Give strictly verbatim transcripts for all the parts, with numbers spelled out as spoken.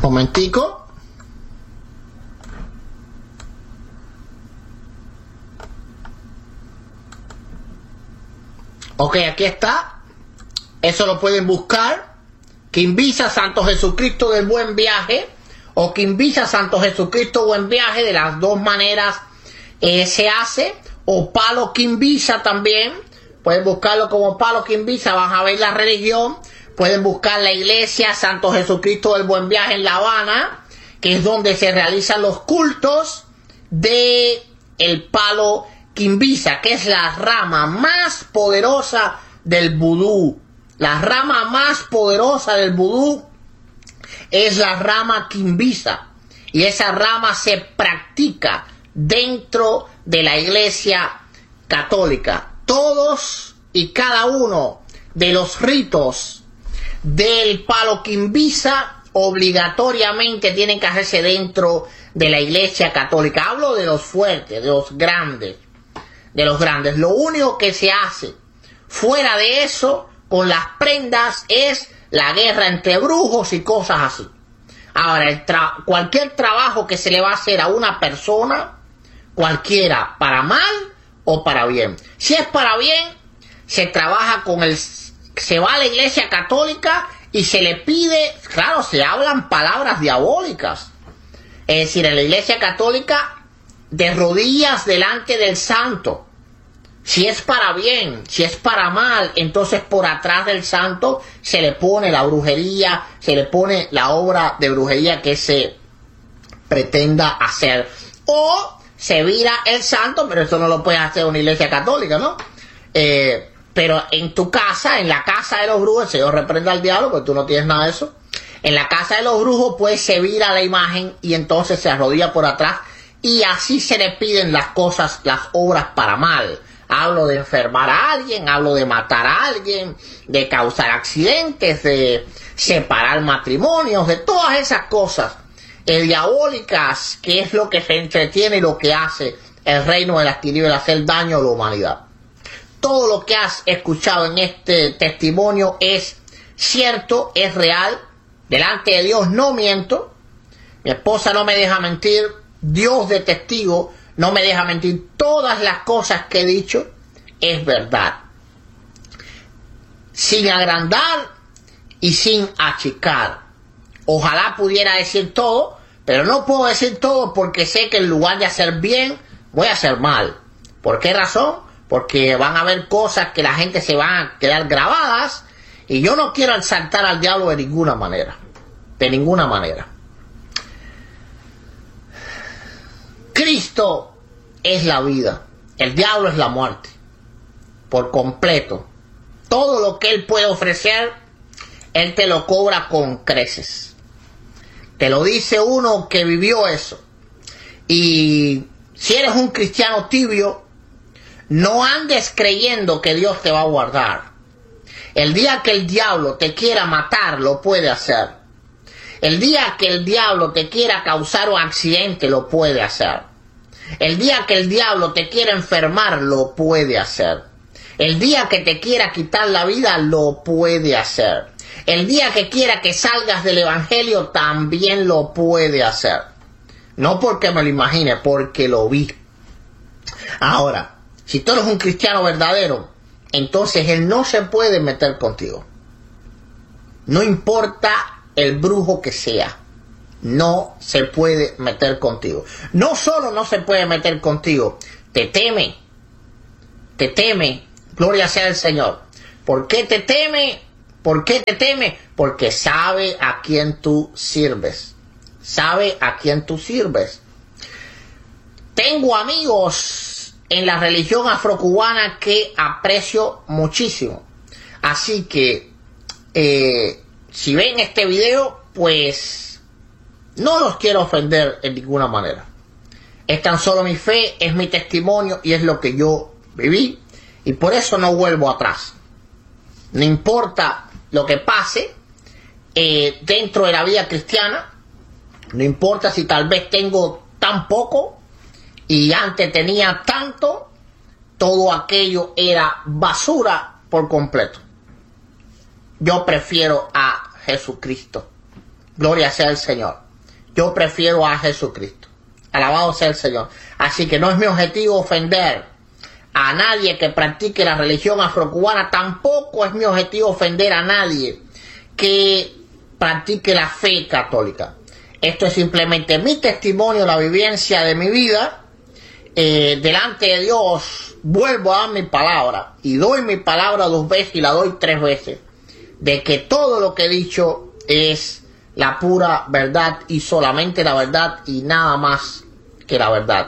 Momentico. Ok, aquí está. Eso lo pueden buscar. Quimbisa Santo Jesucristo del Buen Viaje o Quimbisa Santo Jesucristo Buen Viaje, de las dos maneras eh, se hace. O Palo Quimbisa también. Pueden buscarlo como Palo Quimbisa, van a ver la religión. Pueden buscar la iglesia Santo Jesucristo del Buen Viaje en La Habana, que es donde se realizan los cultos de el Palo Quimbisa, que es la rama más poderosa del vudú. La rama más poderosa del vudú es la rama Quimbisa. Y esa rama se practica dentro de la iglesia católica. Todos y cada uno de los ritos del Palo Quimbisa obligatoriamente tienen que hacerse dentro de la iglesia católica. Hablo de los fuertes, de los grandes, de los grandes. Lo único que se hace fuera de eso con las prendas es la guerra entre brujos y cosas así. Ahora, el tra cualquier trabajo que se le va a hacer a una persona, cualquiera, para mal o para bien. Si es para bien, se trabaja con el... se va a la iglesia católica y se le pide, claro, se hablan palabras diabólicas. Es decir, en la iglesia católica, de rodillas delante del santo. Si es para bien, si es para mal, entonces por atrás del santo se le pone la brujería, se le pone la obra de brujería que se pretenda hacer. O se vira el santo, pero eso no lo puede hacer una iglesia católica, ¿no? Eh, pero en tu casa, en la casa de los brujos, el Señor reprenda al diablo, porque tú no tienes nada de eso. En la casa de los brujos, pues se vira la imagen y entonces se arrodilla por atrás y así se le piden las cosas, las obras para mal. Hablo de enfermar a alguien, hablo de matar a alguien, de causar accidentes, de separar matrimonios, de todas esas cosas eh, diabólicas, que es lo que se entretiene y lo que hace el reino de las tinieblas, hacer daño a la humanidad. Todo lo que has escuchado en este testimonio es cierto, es real. Delante de Dios no miento. Mi esposa no me deja mentir. Dios de testigo no me deja mentir. Todas las cosas que he dicho es verdad. Sin agrandar y sin achicar. Ojalá pudiera decir todo, pero no puedo decir todo porque sé que en lugar de hacer bien, voy a hacer mal. ¿Por qué razón? Porque van a haber cosas que la gente se va a quedar grabadas y yo no quiero exaltar al diablo de ninguna manera. De ninguna manera. Cristo es la vida. El diablo es la muerte. Por completo. Todo lo que Él puede ofrecer, Él te lo cobra con creces. Te lo dice uno que vivió eso. Y si eres un cristiano tibio, no andes creyendo que Dios te va a guardar. El día que el diablo te quiera matar, lo puede hacer. El día que el diablo te quiera causar un accidente, lo puede hacer. El día que el diablo te quiera enfermar, lo puede hacer. El día que te quiera quitar la vida, lo puede hacer. El día que quiera que salgas del evangelio, también lo puede hacer. No porque me lo imagine, porque lo vi. Ahora, si tú eres un cristiano verdadero, entonces Él no se puede meter contigo. No importa el brujo que sea, no se puede meter contigo. No solo no se puede meter contigo, te teme, te teme, gloria sea el Señor. ¿Por qué te teme? ¿Por qué te teme? Porque sabe a quién tú sirves. Sabe a quién tú sirves. Tengo amigos en la religión afrocubana que aprecio muchísimo. Así que, eh, si ven este video, pues no los quiero ofender en ninguna manera. Es tan solo mi fe, es mi testimonio y es lo que yo viví. Y por eso no vuelvo atrás. No importa lo que pase eh, dentro de la vida cristiana. No importa si tal vez tengo tan poco y antes tenía tanto, todo aquello era basura por completo. Yo prefiero a Jesucristo. Gloria sea el Señor. Yo prefiero a Jesucristo. Alabado sea el Señor. Así que no es mi objetivo ofender a nadie que practique la religión afrocubana. Tampoco es mi objetivo ofender a nadie que practique la fe católica. Esto es simplemente mi testimonio, la vivencia de mi vida. Eh, delante de Dios vuelvo a dar mi palabra. Y doy mi palabra dos veces y la doy tres veces. De que todo lo que he dicho es la pura verdad y solamente la verdad y nada más que la verdad.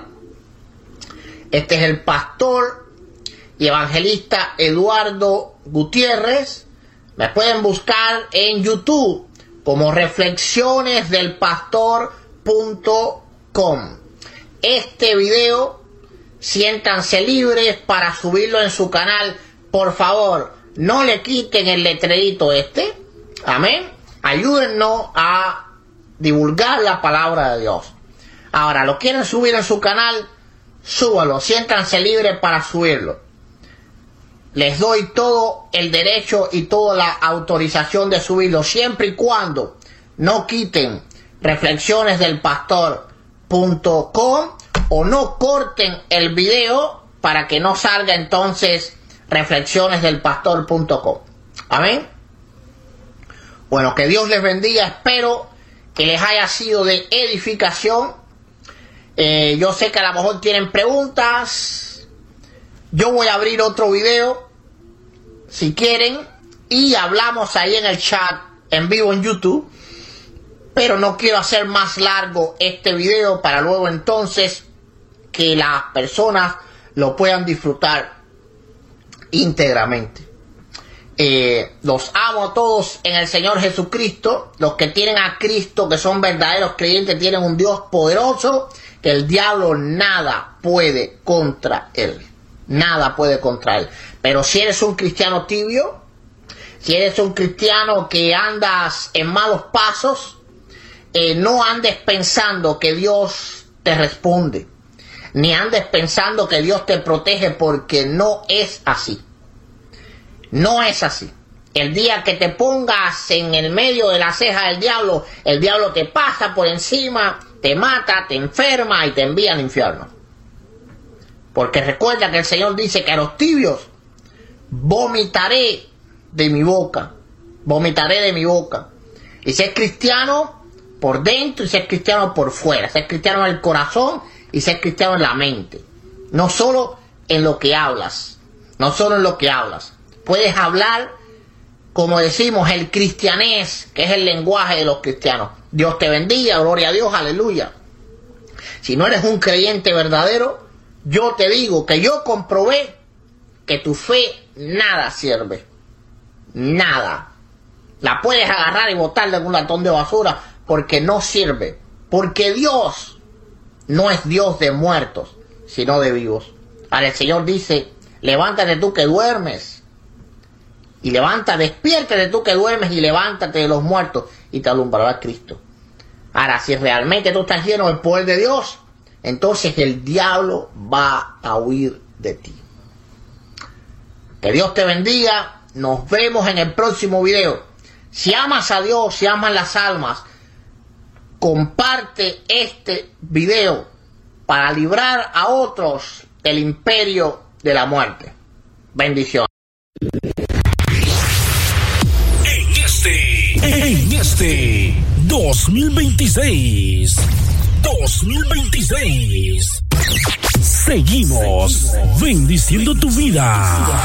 Este es el pastor y evangelista Eduardo Gutiérrez. Me pueden buscar en YouTube como reflexiones del pastor punto com. Este video, siéntanse libres para subirlo en su canal. Por favor, no le quiten el letrerito este. Amén. Ayúdennos a divulgar la palabra de Dios. Ahora, ¿lo quieren subir en su canal? Súbalo, siéntanse libres para subirlo. Les doy todo el derecho y toda la autorización de subirlo, siempre y cuando no quiten reflexiones del pastor punto com o no corten el video para que no salga entonces reflexiones del pastor punto com. Amén. Bueno, que Dios les bendiga. Espero que les haya sido de edificación. Eh, yo sé que a lo mejor tienen preguntas. Yo voy a abrir otro video, si quieren, y hablamos ahí en el chat en vivo en YouTube. Pero no quiero hacer más largo este video para luego entonces que las personas lo puedan disfrutar íntegramente. Eh, los amo a todos en el Señor Jesucristo. Los que tienen a Cristo, que son verdaderos creyentes, tienen un Dios poderoso, que el diablo nada puede contra él. Nada puede contra él. Pero si eres un cristiano tibio, si eres un cristiano que andas en malos pasos, eh, no andes pensando que Dios te responde, ni andes pensando que Dios te protege, porque no es así. No es así. El día que te pongas en el medio de la ceja del diablo, el diablo te pasa por encima, te mata, te enferma y te envía al infierno. Porque recuerda que el Señor dice que a los tibios vomitaré de mi boca. Vomitaré de mi boca. Y si es cristiano por dentro y si es cristiano por fuera. Si es cristiano en el corazón y si es cristiano en la mente. No solo en lo que hablas. No solo en lo que hablas. Puedes hablar, como decimos, el cristianés, que es el lenguaje de los cristianos. Dios te bendiga, gloria a Dios, aleluya. Si no eres un creyente verdadero, yo te digo que yo comprobé que tu fe nada sirve. Nada. La puedes agarrar y botarle en un latón de basura porque no sirve. Porque Dios no es Dios de muertos, sino de vivos. Ahora el Señor dice, levántate tú que duermes. Y levanta, despiértate tú que duermes y levántate de los muertos y te alumbrará Cristo. Ahora, si realmente tú estás lleno del poder de Dios, entonces el diablo va a huir de ti. Que Dios te bendiga. Nos vemos en el próximo video. Si amas a Dios, si amas las almas, comparte este video para librar a otros del imperio de la muerte. Bendiciones. En este dos mil veintiséis, dos mil veintiséis, seguimos bendiciendo tu vida.